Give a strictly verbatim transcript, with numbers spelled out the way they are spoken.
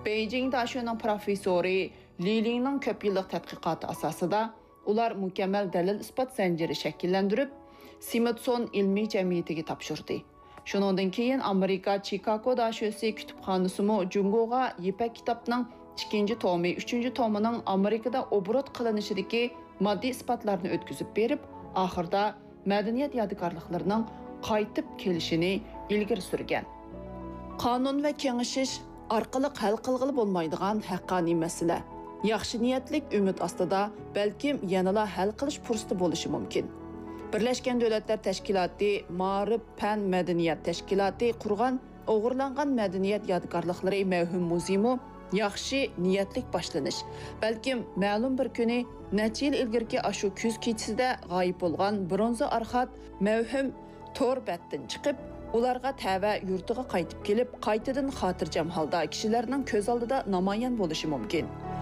Beijing Daşu'nun professori Li Ling'nin köp yıllık tədqiqatı asasında ular mükemmel delil ispat zinciri şekillendirip Smithson ilmi cemiyetiga tapşırdı. Şunundan keyin Amerika Chicago Daşu'si kütüphanısımı Jungo'ga Yipek kitapının ikinci tomi, üçüncü tomunun Amerikada obrot kılınışıdaki maddi ispatlarını ötküzüp berip, ahırda medeniyet yadigarlıklarının qaytip kelişini ilgir sürgen. Kanun ve kengişiş arqılıq hal qılğılı bolmaydigan haqqani mesele. Yaxşı niyetlik ümit astıda belkim yanıla hal qilish fursati bo'lishi mumkin. Birleşken Devletler Teşkilatı, Ma'rif Pan Medeniyet Teşkilatı qurgan o'g'irlangan medeniyet yadigarlıkları mevhum muzimu yaxşı niyetlik başlanış. Belkim ma'lum bir kuni necha yil ilgirki ashu kuz kechasida g'oyib bo'lgan bronza arxat mevhum tor batdan chiqib, ularga tava yurtiga qaytib kelib, qaytadan xotirjam holda kishilarning ko'z oldida namoyon bo'lishi mumkin.